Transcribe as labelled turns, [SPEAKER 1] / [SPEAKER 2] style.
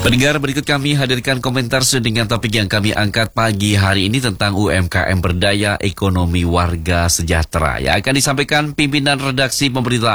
[SPEAKER 1] Pendengar, berikut kami hadirkan komentar dengan topik yang kami angkat pagi hari ini tentang UMKM berdaya ekonomi warga sejahtera. Yang akan disampaikan pimpinan redaksi Pemberitaan